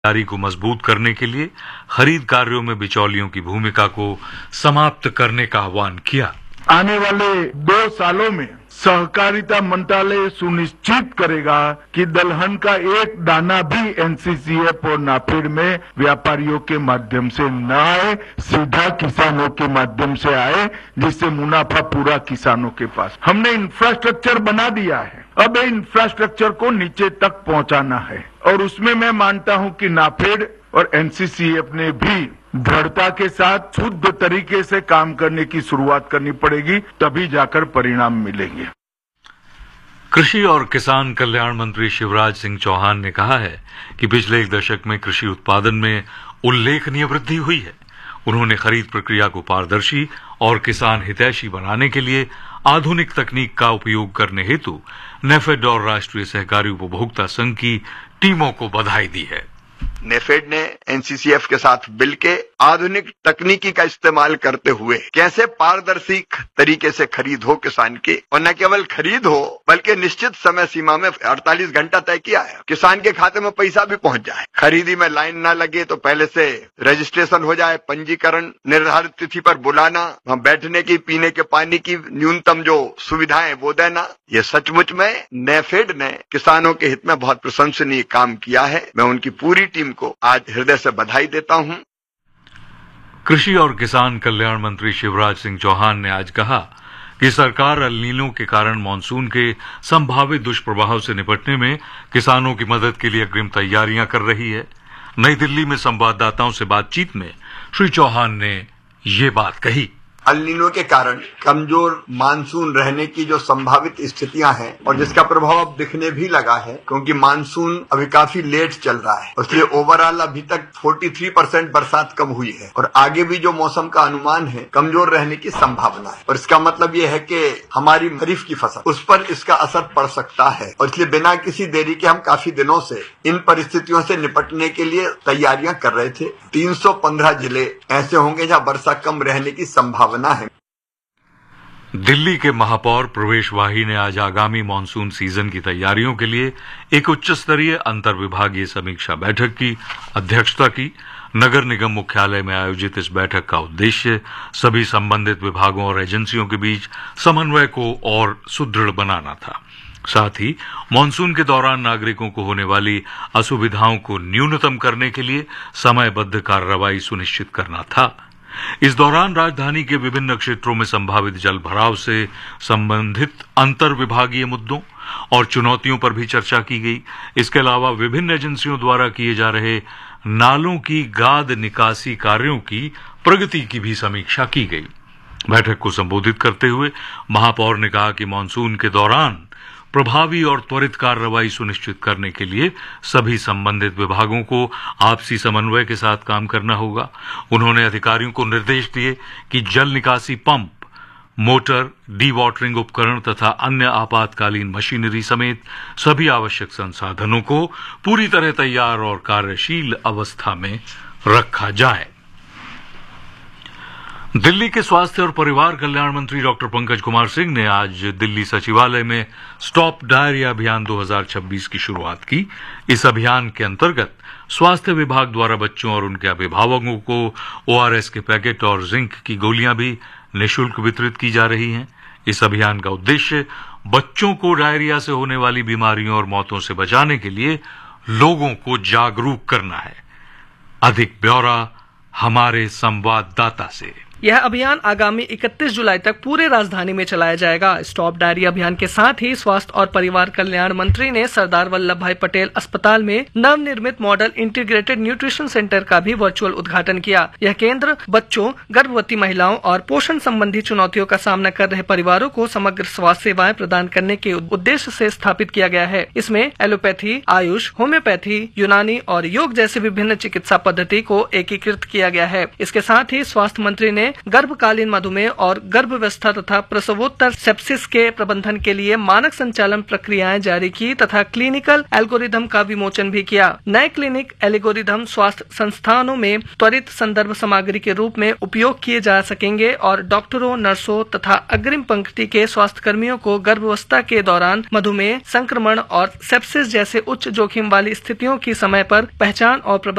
खरीदारी को मजबूत करने के लिए खरीद कार्यों में बिचौलियों की भूमिका को समाप्त करने का आह्वान किया। आने वाले 2 सालों में सहकारिता मंत्रालय सुनिश्चित करेगा कि दलहन का एक दाना भी एनसीसीएफ और नाफेड में व्यापारियों के माध्यम से न आए, सीधा किसानों के माध्यम से आए, जिससे मुनाफा पूरा किसानों के पास। हमने इंफ्रास्ट्रक्चर बना दिया है, अब इंफ्रास्ट्रक्चर को नीचे तक पहुंचाना है और उसमें मैं मानता हूं कि नाफेड और एनसीसीएफ ने भी दृढ़ता के साथ शुद्ध तरीके से काम करने की शुरुआत करनी पड़ेगी, तभी जाकर परिणाम मिलेंगे। कृषि और किसान कल्याण मंत्री शिवराज सिंह चौहान ने कहा है कि पिछले 1 दशक में कृषि उत्पादन में उल्लेखनीय वृद्धि हुई है। उन्होंने खरीद प्रक्रिया को पारदर्शी और किसान हितैषी बनाने के लिए आधुनिक तकनीक का उपयोग करने हेतु नेफेड और राष्ट्रीय सहकारी उपभोक्ता संघ की टीमों को बधाई दी है। नेफेड ने एनसीसीएफ के साथ मिलकर आधुनिक तकनीकी का इस्तेमाल करते हुए कैसे पारदर्शी तरीके से खरीद हो किसान की, और न केवल खरीद हो बल्कि निश्चित समय सीमा में 48 घंटा तय किया है, किसान के खाते में पैसा भी पहुंच जाए, खरीदी में लाइन ना लगे तो पहले से रजिस्ट्रेशन हो जाए, पंजीकरण निर्धारित तिथि पर बुलाना, वहां बैठने की पीने के पानी की न्यूनतम जो सुविधाएं वो देना। ये सचमुच में नेफेड ने किसानों के हित में बहुत प्रशंसनीय काम किया है। मैं उनकी पूरी टीम को आज हृदय से बधाई देता हूं। कृषि और किसान कल्याण मंत्री शिवराज सिंह चौहान ने आज कहा कि सरकार एल नीनो के कारण मानसून के संभावित दुष्प्रभाव से निपटने में किसानों की मदद के लिए अग्रिम तैयारियां कर रही है। नई दिल्ली में संवाददाताओं से बातचीत में श्री चौहान ने ये बात कही। एल नीनो के कारण कमजोर मानसून रहने की जो संभावित स्थितियां हैं और जिसका प्रभाव अब दिखने भी लगा है, क्योंकि मानसून अभी काफी लेट चल रहा है, इसलिए ओवरऑल अभी तक 43% बरसात कम हुई है और आगे भी जो मौसम का अनुमान है कमजोर रहने की संभावना है। और इसका मतलब ये है कि हमारी खरीफ की फसल, उस पर इसका असर पड़ सकता है और इसलिए बिना किसी देरी के हम काफी दिनों से इन परिस्थितियों से निपटने के लिए तैयारियां कर रहे थे। 315 जिले ऐसे होंगे जहां वर्षा कम रहने की संभावना है। दिल्ली के महापौर प्रवेश वाही ने आज आगामी मानसून सीजन की तैयारियों के लिए एक उच्च स्तरीय अंतर विभागीय समीक्षा बैठक की अध्यक्षता की। नगर निगम मुख्यालय में आयोजित इस बैठक का उद्देश्य सभी संबंधित विभागों और एजेंसियों के बीच समन्वय को और सुदृढ़ बनाना था। साथ ही मानसून के दौरान नागरिकों को होने वाली असुविधाओं को न्यूनतम करने के लिए समयबद्ध कार्रवाई सुनिश्चित करना था। इस दौरान राजधानी के विभिन्न क्षेत्रों में संभावित जल भराव से संबंधित अंतर विभागीय मुद्दों और चुनौतियों पर भी चर्चा की गई। इसके अलावा विभिन्न एजेंसियों द्वारा किए जा रहे नालों की गाद निकासी कार्यों की प्रगति की भी समीक्षा की गई। बैठक को संबोधित करते हुए महापौर ने कहा कि मानसून के दौरान प्रभावी और त्वरित कार्रवाई सुनिश्चित करने के लिए सभी संबंधित विभागों को आपसी समन्वय के साथ काम करना होगा। उन्होंने अधिकारियों को निर्देश दिए कि जल निकासी पंप, मोटर, डी वाटरिंग उपकरण तथा अन्य आपातकालीन मशीनरी समेत सभी आवश्यक संसाधनों को पूरी तरह तैयार और कार्यशील अवस्था में रखा जाए। दिल्ली के स्वास्थ्य और परिवार कल्याण मंत्री डॉक्टर पंकज कुमार सिंह ने आज दिल्ली सचिवालय में स्टॉप डायरिया अभियान 2026 की शुरुआत की। इस अभियान के अंतर्गत स्वास्थ्य विभाग द्वारा बच्चों और उनके अभिभावकों को ओआरएस के पैकेट और जिंक की गोलियां भी निःशुल्क वितरित की जा रही हैं। इस अभियान का उद्देश्य बच्चों को डायरिया से होने वाली बीमारियों और मौतों से बचाने के लिए लोगों को जागरूक करना है। अधिक ब्यौरा हमारे संवाददाता से। यह अभियान आगामी 31 जुलाई तक पूरे राजधानी में चलाया जाएगा। स्टॉप डायरिया अभियान के साथ ही स्वास्थ्य और परिवार कल्याण मंत्री ने सरदार वल्लभ भाई पटेल अस्पताल में नवनिर्मित मॉडल इंटीग्रेटेड न्यूट्रिशन सेंटर का भी वर्चुअल उद्घाटन किया। यह केंद्र बच्चों, गर्भवती महिलाओं और पोषण संबंधी चुनौतियों का सामना कर रहे परिवारों को समग्र स्वास्थ्य सेवाएं प्रदान करने के उद्देश्य से स्थापित किया गया है। इसमें एलोपैथी, आयुष, होम्योपैथी, यूनानी और योग जैसी विभिन्न चिकित्सा पद्धति को एकीकृत किया गया है। इसके साथ ही स्वास्थ्य मंत्री ने में गर्भकालीन मधुमेह और गर्भावस्था तथा प्रसवोत्तर सेप्सिस के प्रबंधन के लिए मानक संचालन प्रक्रियाएं जारी की तथा क्लिनिकल एल्गोरिदम का विमोचन भी किया। नए क्लिनिक एल्गोरिदम स्वास्थ्य संस्थानों में त्वरित संदर्भ सामग्री के रूप में उपयोग किए जा सकेंगे और डॉक्टरों, नर्सों तथा अग्रिम पंक्ति के स्वास्थ्य कर्मियों को गर्भावस्था के दौरान मधुमेह, संक्रमण और सेप्सिस जैसे उच्च जोखिम वाली स्थितियों की समय पर पहचान और